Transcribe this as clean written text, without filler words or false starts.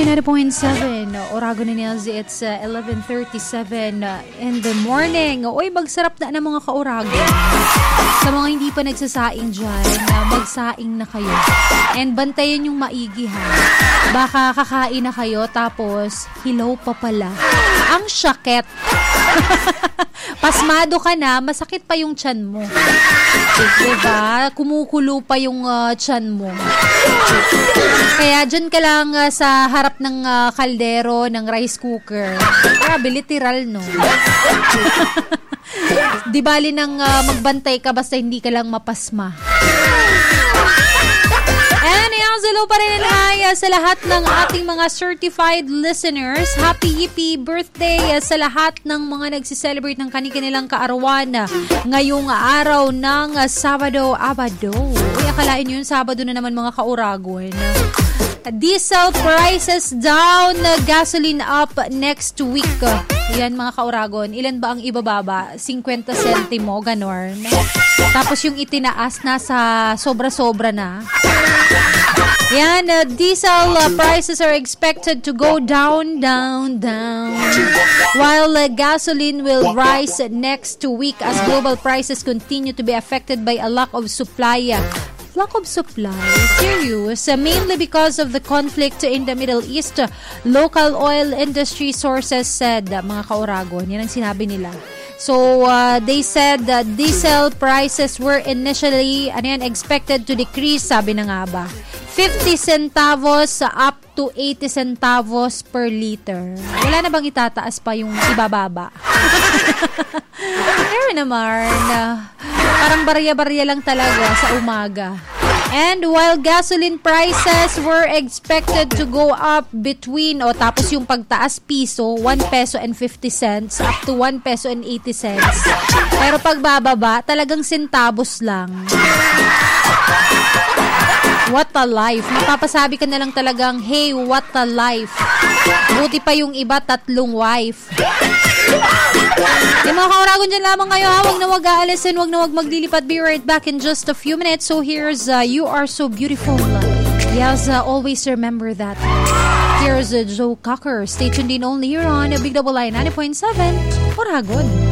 90.7 Oragon and Elsie. It's 11:37 in the morning. Uy, magsarap na ng mga kaoragon. Sa mga hindi pa nagsasaing dyan, magsaing na kayo. And bantayan yung maigi ha. Baka kakain na kayo tapos hilaw pa pala. Ang syakit. Pasmado ka na, masakit pa yung tiyan mo. Diba? Kumukulo pa yung tiyan mo. Kaya dyan ka lang sa harap ng kaldero ng rice cooker. Grabe, literal, no? Di bali nang magbantay ka basta hindi ka lang mapasma. And hello pa rin sa lahat ng ating mga certified listeners. Happy yippee birthday sa lahat ng mga nagsiselebrate ng kanilang kaarawan ngayong araw ng Sabado-Abado. Uy, akalain yun, Sabado na naman mga kauragon. Diesel prices down, gasoline up next week. Yan mga kauragon, ilan ba ang ibababa? 50 sentimo, ganon. Tapos yung itinaas nasa sobra-sobra na. Yan, diesel prices are expected to go down. While gasoline will rise next week as global prices continue to be affected by a lack of supply. Lack of supply? Serious? Mainly because of the conflict in the Middle East. Local oil industry sources said, mga kauragon, yan ang sinabi nila. So, they said that diesel prices were initially expected to decrease, sabi na nga ba, 50 centavos up to 80 centavos per liter. Wala na bang itataas pa yung ibababa? Pero naman, parang barya-barya lang talaga sa umaga. And while gasoline prices were expected to go up between, tapos yung pagtaas piso, 1 peso and 50 cents up to 1 peso and 80 cents. Pero pagbababa, talagang centavos lang. What a life. Mapapasabi ka na lang talagang, hey, what a life. Buti pa yung iba, 3 wife. Yung mga kauragon dyan lamang ngayon, huwag na mag-aalisin, huwag na maglilipat. Be right back in just a few minutes. So here's You Are So Beautiful. Yes, always remember that. Here's Joe Cocker. Stay tuned in only here on Big Double I 90.7 Oragon.